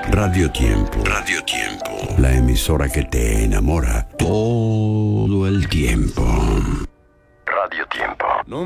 Radio Tiempo. Radio Tiempo. La emisora que te enamora todo el tiempo. Radio Tiempo.